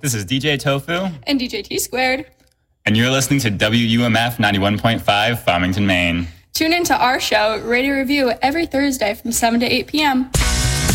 This is DJ Tofu. And DJ T Squared. And you're listening to WUMF 91.5, Farmington, Maine. Tune into our show, Radio Review, every Thursday from 7 to 8 p.m.